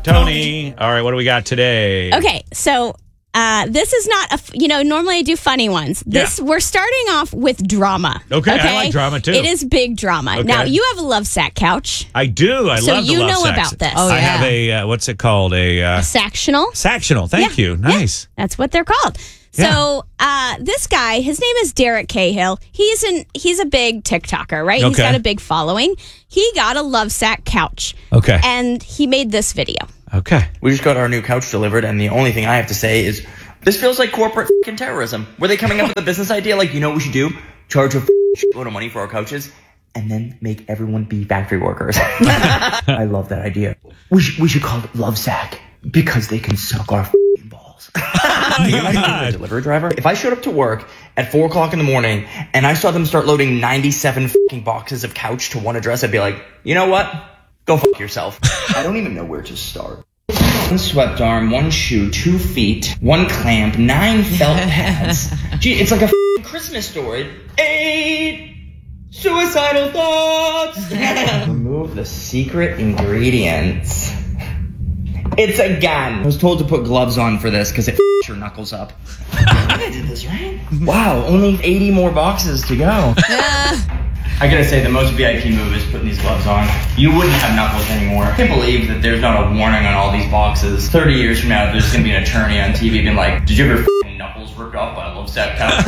Tony. All right, what do we got today? Okay, so this is not normally I do funny ones. We're starting off with drama. Okay, I like drama too. It is big drama. Okay. Now, you have a Lovesac couch. I do. I love the Lovesac. So you know about this. Oh, yeah. I have a, what's it called? A Sactional. Sactional. Thank you. Nice. Yeah, that's what they're called. So this guy, his name is Derek Cahill. He's a big TikToker, right? Okay. He's got a big following. He got a Lovesac couch. Okay. And he made this video. Okay. We just got our new couch delivered, and the only thing I have to say is this feels like corporate f***ing terrorism. Were they coming up with a business idea like, you know what we should do? Charge a shitload of money for our couches, and then make everyone be factory workers. I love that idea. We should call it Lovesac, because they can suck our f***ing balls. A delivery driver. If I showed up to work at 4 o'clock in the morning and I saw them start loading 97 f***ing boxes of couch to one address, I'd be like, you know what? Go f*** yourself. I don't even know where to start. 1 swept arm, 1 shoe, 2 feet, 1 clamp, 9 felt pads. Gee, it's like a f***ing Christmas story. 8 suicidal thoughts. Remove the secret ingredients. It's a gun. I was told to put gloves on for this because it f***s your knuckles up. I did this, right? Wow, only 80 more boxes to go. I gotta say, the most VIP move is putting these gloves on. You wouldn't have knuckles anymore. I can't believe that there's not a warning on all these boxes. 30 years from now, there's gonna be an attorney on TV being like, did you ever f***ing knuckles ripped off by a Lovesac couch?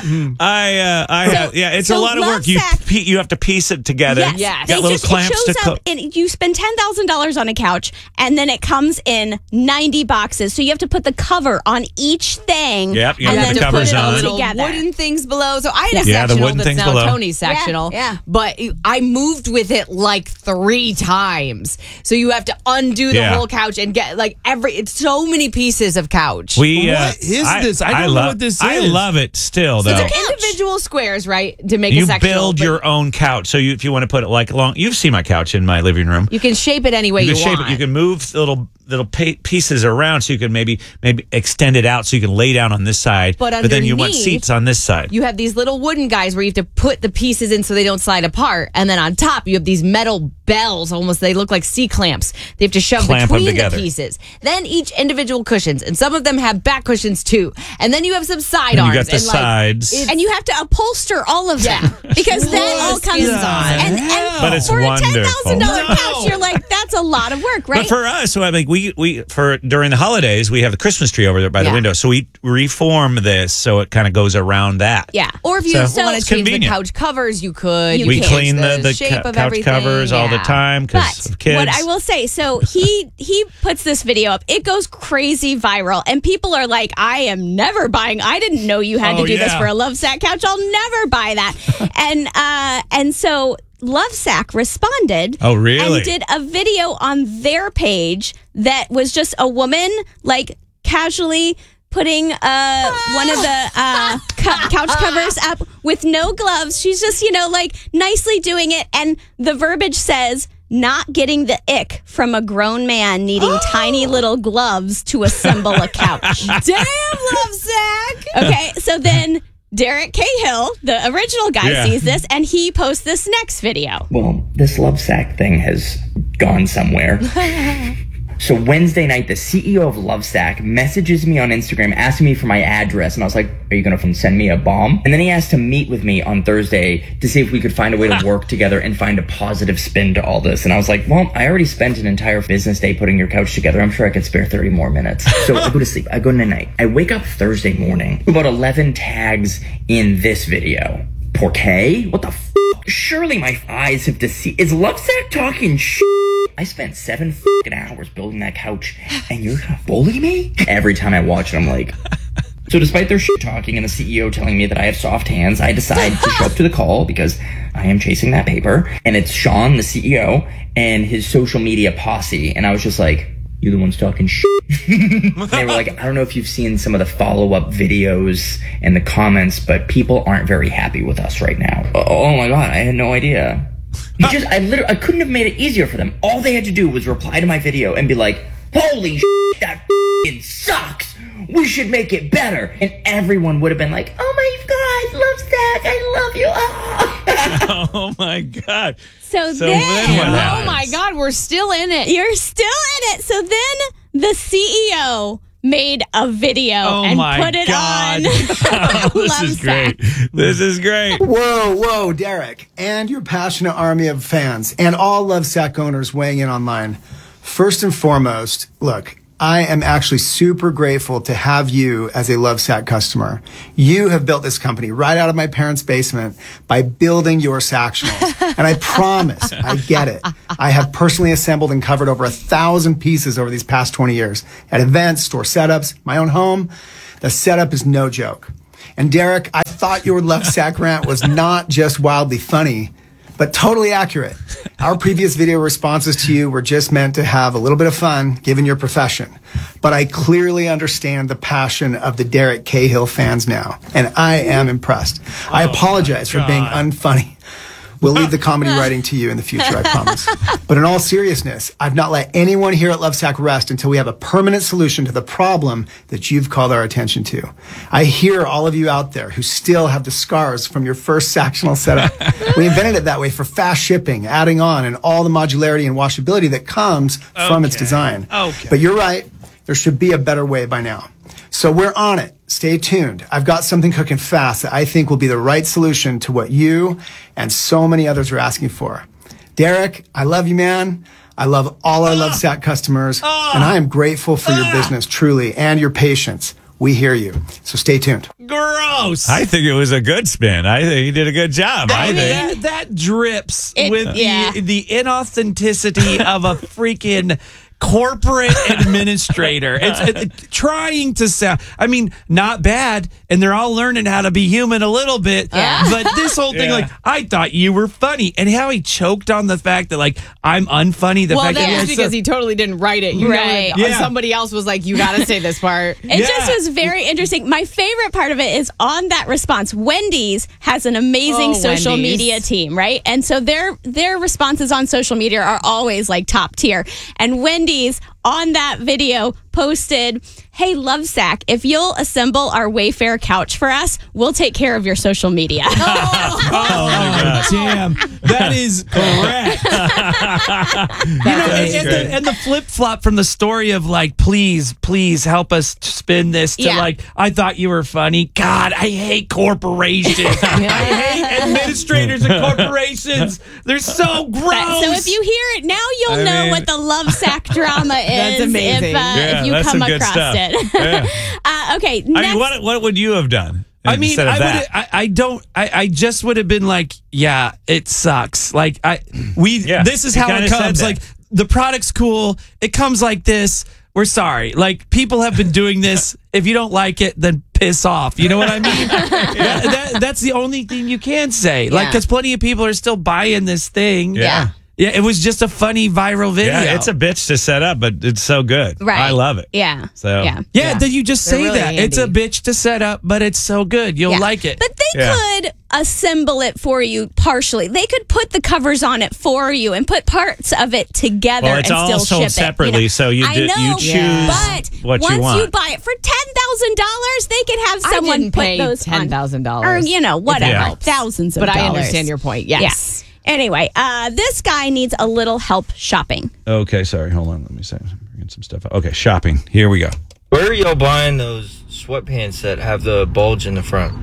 It's a lot of work. You have to piece it together. Yes. Got little clamps it shows up and you spend $10,000 on a couch, and then it comes in 90 boxes. So you have to put the cover on each thing. Yep, you and have then the put covers it all on. together. Wooden things below. So I had a the sectional wooden that's things now below. Tony's sectional. Yeah. But I moved with it like 3 times. So you have to undo the whole couch and get it's so many pieces of couch. What is this? I don't know what this is. I love it still, though. So they're individual squares, right? To make You a sectional. build your own couch. So if you want to put it like along, you've seen my couch in my living room. You can shape it any way You you can shape want. it. You can move little pieces around, so you can maybe extend it out, so you can lay down on this side. But then you want underneath, seats on this side. You have these little wooden guys where you have to put the pieces in so they don't slide apart, and then on top you have these metal bells. Almost they look like C clamps. They have to shove Clamp them between the together. pieces. Then each individual cushions, and some of them have back cushions too. And then you have some side arms. You got the sides. And you have to upholster all of them because that all comes on. And But it's for a wonderful. $10,000 couch, you're like, that's a lot of work, right? But for us, so I mean, we during the holidays, we have the Christmas tree over there by the window. So we reform this so it kind of goes around that. Yeah. Or if you So want to it's change the convenient. couch covers, you could. We can clean change the shape of couch everything. covers all the Yeah. time because But of kids. what I will say, so he puts this video up. It goes crazy viral, and people are like, "I am never buying. I didn't know you had to do this for a Lovesac couch. I'll never buy that." and so Lovesac responded. Oh, really? And did a video on their page that was just a woman like casually putting one of the couch covers up with no gloves. She's just, like nicely doing it. And the verbiage says, not getting the ick from a grown man needing tiny little gloves to assemble a couch. Damn, Lovesac! Okay, so then Derek Cahill, the original guy, sees this, and he posts this next video. Well, this Lovesac thing has gone somewhere. So Wednesday night, the CEO of Lovesac messages me on Instagram asking me for my address. And I was like, are you going to send me a bomb? And then he asked to meet with me on Thursday to see if we could find a way to work together and find a positive spin to all this. And I was like, well, I already spent an entire business day putting your couch together. I'm sure I could spare 30 more minutes. So I go to sleep. I go to night. I wake up Thursday morning. About 11 tags in this video. Porque? What the f***? Surely my eyes have deceived. Is Lovesac talking shit? I spent 7 f***ing hours building that couch, and you're gonna bully me? Every time I watch it, I'm like... So despite their shit talking and the CEO telling me that I have soft hands, I decide to show up to the call because I am chasing that paper. And it's Sean, the CEO, and his social media posse. And I was just like, you're the ones talking shit. And they were like, I don't know if you've seen some of the follow-up videos and the comments, but people aren't very happy with us right now. Oh my God, I had no idea. I couldn't have made it easier for them. All they had to do was reply to my video and be like, holy shit, that f***ing sucks. We should make it better. And everyone would have been like, oh my God, Lovesac, I love you. Oh, oh my God. So then what Oh happens? my God, we're still in it. You're still in it. So then the CEO made a video and put it on. This is great. This is great. Whoa, Derek, and your passionate army of fans, and all Lovesac owners weighing in online. First and foremost, look, I am actually super grateful to have you as a Lovesac customer. You have built this company right out of my parents' basement by building your Sactionals. And I promise, I get it. I have personally assembled and covered over 1,000 pieces over these past 20 years at events, store setups, my own home. The setup is no joke. And Derek, I thought your Lovesac rant was not just wildly funny, but totally accurate. Our previous video responses to you were just meant to have a little bit of fun, given your profession. But I clearly understand the passion of the Derek Cahill fans now, and I am impressed. I apologize for being unfunny. We'll leave the comedy writing to you in the future, I promise. But in all seriousness, I've not let anyone here at Lovesac rest until we have a permanent solution to the problem that you've called our attention to. I hear all of you out there who still have the scars from your first Sactional setup. We invented it that way for fast shipping, adding on, and all the modularity and washability that comes from its design. But you're right, there should be a better way by now. So we're on it. Stay tuned. I've got something cooking fast that I think will be the right solution to what you and so many others are asking for. Derek, I love you, man. I love all our Lovesac customers, and I am grateful for your business, truly, and your patience. We hear you. So stay tuned. Gross. I think it was a good spin. I think he did a good job. I think that drips with the inauthenticity of a freaking corporate administrator. It's trying to sound, I mean, not bad, and they're all learning how to be human a little bit. But this whole thing, like, I thought you were funny, and how he choked on the fact that, like, I'm unfunny. That's because he totally didn't write it. You know, somebody else was like, you got to say this part. It just was very interesting. My favorite part of it is on that response. Wendy's has an amazing social media team, right? And so their responses on social media are always like top tier. And Wendy's on that video posted, "Hey Lovesac, if you'll assemble our Wayfair couch for us, we'll take care of your social media." Oh my God, damn, that is correct. And the flip flop from the story of like, please help us spin this to like, I thought you were funny. God, I hate corporations. I hate administrators and corporations. They're so gross. So if you hear it now, you'll know what the Lovesac drama is. That's amazing. If you come across it. Okay. Next. I mean, what would you have done? I mean, I just would have been like, yeah, it sucks. Like this is how it comes. Like the product's cool. It comes like this. We're sorry. Like people have been doing this. If you don't like it, then piss off. You know what I mean? That's the only thing you can say. Like, because plenty of people are still buying this thing. Yeah. Yeah, it was just a funny viral video. Yeah, it's a bitch to set up, but it's so good. Right. I love it. Yeah. So then you just say really that. handy. It's a bitch to set up, but it's so good. You'll like it. But they could assemble it for you partially. They could put the covers on it for you and put parts of it together it's and all still sold ship separately, it. so you choose but what once you want. you buy it for $10,000, they can have someone put pay those on. $10,000. Or, whatever. Thousands of But dollars. I understand your point. Yes. Yeah. Anyway, this guy needs a little help shopping. Okay, sorry. Hold on. Let me say. I'm bringing some stuff up. Okay, shopping. Here we go. Where are y'all buying those sweatpants that have the bulge in the front?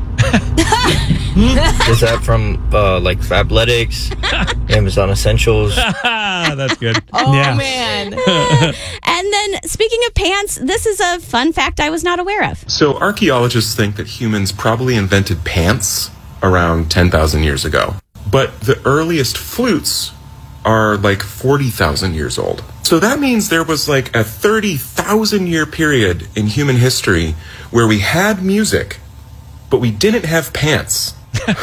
Is that from like Fabletics, Amazon Essentials? That's good. Man. And then, speaking of pants, this is a fun fact I was not aware of. So archaeologists think that humans probably invented pants around 10,000 years ago. But the earliest flutes are like 40,000 years old. So that means there was like a 30,000 year period in human history where we had music, but we didn't have pants.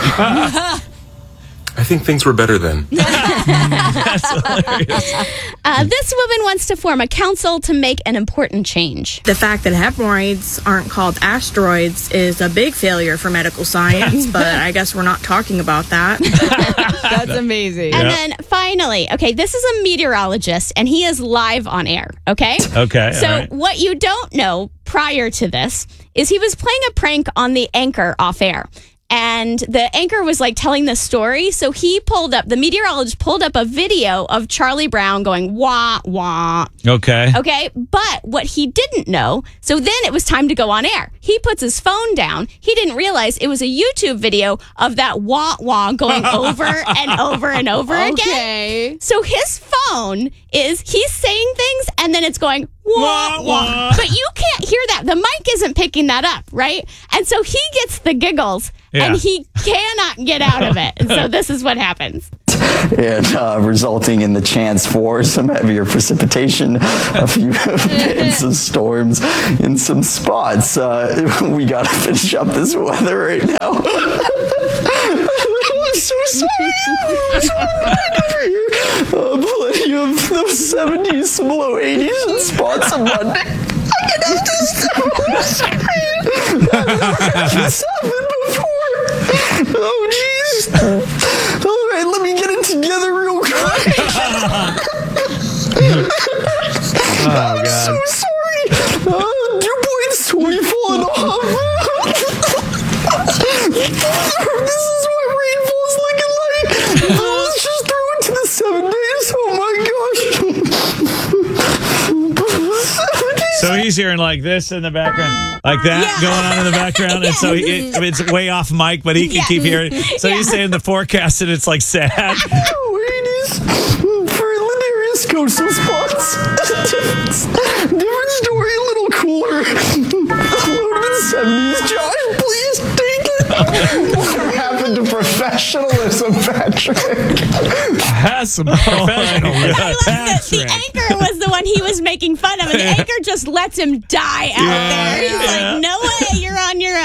I think things were better then. That's hilarious. This woman wants to form a council to make an important change. The fact that hemorrhoids aren't called asteroids is a big failure for medical science, but I guess we're not talking about that. That's amazing. And then finally, okay, this is a meteorologist, and he is live on air, okay? Okay. So what you don't know prior to this is he was playing a prank on the anchor off air. and the anchor was like telling the story. So the meteorologist pulled up a video of Charlie Brown going, wah, wah. Okay. Okay. But what he didn't know, so then it was time to go on air. He puts his phone down. He didn't realize it was a YouTube video of that wah, wah going over and over and over again. So his phone he's saying things and then it's going, wah, wah. But you can't hear that. The mic isn't picking that up, right? And so he gets the giggles and he cannot get out of it. And so this is what happens. And resulting in the chance for some heavier precipitation, a few bits of storms in some spots. We got to finish up this weather right now. I'm so sorry. Plenty of those 70s, some low 80s and spots on Monday. I'm going to have to stop. This happened before. Oh, jeez. All right, let me get it together real quick. I'm so sorry. Your boy's totally falling off. This is what rainfall's looking like. Let's just throw it to the 7 days. Oh, my gosh. So he's hearing like this in the background, like that going on in the background. And so it's way off mic, but he can keep hearing it. So he's saying the forecast and it's like sad. Ladies, for hilarious coastal spots. Different story, a little cooler. Low to the 70s. Josh, please take it. What happened to professionalism, Patrick? That's some professional. I love that the anchor was the one he was making fun of, and the anchor just lets him die out there. He's like, no way, you're on your own.